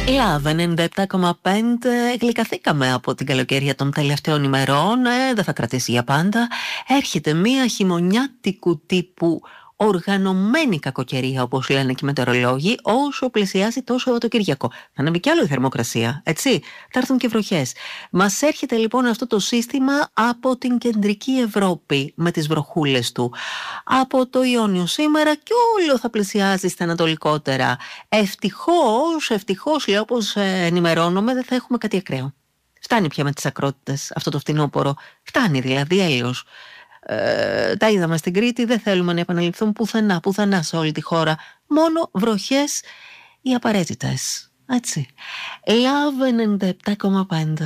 Love 97,5. Γλυκαθήκαμε από την καλοκαιρία των τελευταίων ημερών. Δεν θα κρατήσει για πάντα. Έρχεται μία χειμωνιάτικου τύπου οργανωμένη κακοκαιρία, όπως λένε και οι μετεωρολόγοι, όσο πλησιάζει το Σαββατοκύριακο. Θα ανέβει κι άλλο η θερμοκρασία, έτσι. Θα έρθουν και βροχές. Μας έρχεται λοιπόν αυτό το σύστημα από την κεντρική Ευρώπη με τις βροχούλες του. Από το Ιόνιο σήμερα και όλο θα πλησιάζει στα ανατολικότερα. Ευτυχώς, λέω, όπως ενημερώνομαι, δεν θα έχουμε κάτι ακραίο. Φτάνει πια με τις ακρότητες αυτό το φθινόπωρο. Φτάνει δηλαδή, έλεος. Τα είδαμε στην Κρήτη, δεν θέλουμε να επαναληφθούν πουθενά σε όλη τη χώρα. Μόνο βροχές οι απαραίτητες. Έτσι. Love 97,5.